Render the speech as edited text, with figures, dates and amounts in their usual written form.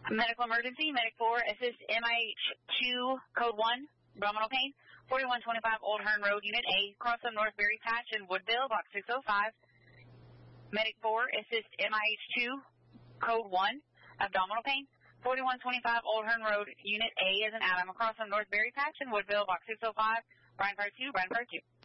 Medical emergency, Medic 4, assist MIH2, code 1, abdominal pain, 4125 Old Hearn Road, Unit A, cross of Northbury Patch in Woodville, box 605. Medic 4, assist MIH2, code 1, abdominal pain, 4125 Old Hearn Road, Unit A as in Adam, across from Northbury Patch in Woodville, box 605, Brian Fire 2, Brian Fire 2.